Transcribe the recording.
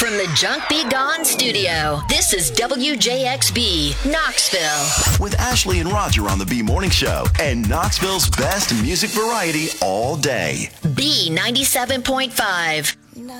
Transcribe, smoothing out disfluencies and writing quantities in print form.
From the Junk Be Gone studio, this is WJXB, Knoxville. With Ashley and Roger on the B Morning Show and Knoxville's best music variety all day. B 97.5.